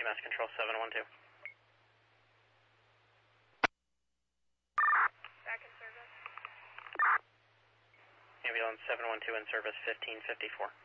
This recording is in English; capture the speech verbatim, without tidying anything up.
E M S Control seven one two. Back in service. Ambulance seven one two in service fifteen fifty-four.